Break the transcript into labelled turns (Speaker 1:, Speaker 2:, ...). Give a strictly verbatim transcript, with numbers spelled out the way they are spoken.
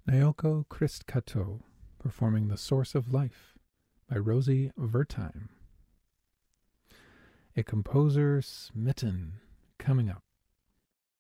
Speaker 1: Naoko Christkato performing The Source of Life by Rosie Wertheim. A Composer Smitten coming up.